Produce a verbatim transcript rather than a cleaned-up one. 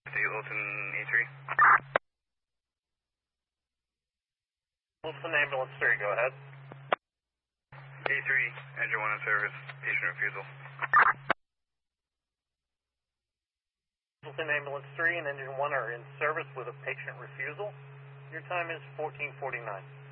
The Wilson E three. Wilson Ambulance three, go ahead. E three, engine one in service, patient refusal. Wilson Ambulance three and engine one are in service with a patient refusal. Your time is fourteen forty-nine.